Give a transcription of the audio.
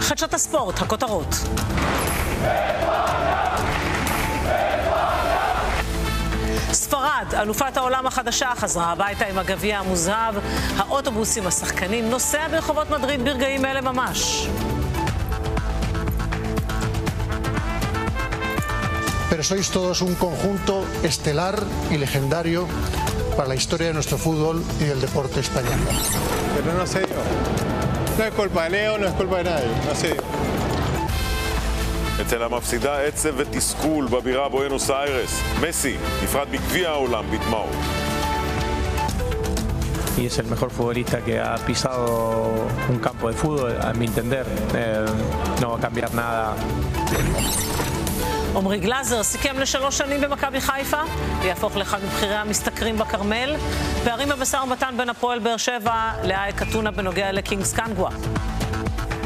חדשות הספורט, הכותרות. ספרד, אלופת העולם החדשה, חזרה הביתה עם הגביע המוזהב. האוטובוס עם השחקנים נוסע ברחובות מדריד ברגעים אלה ממש. Pero sois todos un conjunto estelar y legendario para la historia de nuestro fútbol y del deporte español. Pero no sé yo. No es culpa de Leo, no es culpa de nadie. No sé. אצל המפסידה עצב ותסכול בבירה בואנוס איירס. מסי נפרד בגביע העולם בדמעות. Y es el mejor futbolista que ha pisado un campo de fútbol, a mi entender. No va a cambiar nada. עומרי גלאזר סיכם ל3 שנים במכבי חיפה, ויהפוך לאחד מבכירי המשתכרים בכרמל. פערים במשא ומתן בין הפועל באר שבע לאייק אתונה בנוגע לקינגס קנגווה.